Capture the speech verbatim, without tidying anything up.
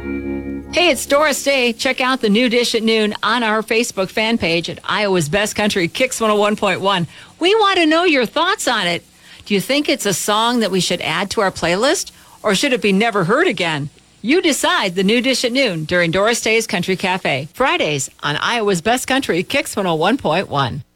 Hey, it's Doris Day. Check out the new dish at noon on our Facebook fan page at Iowa's Best Country Kicks one oh one point one. We want to know your thoughts on it. Do you think it's a song that we should add to our playlist, or should it be never heard again? You decide. The new dish at noon during Doris Day's Country Cafe. Fridays on Iowa's Best Country Kicks one oh one point one.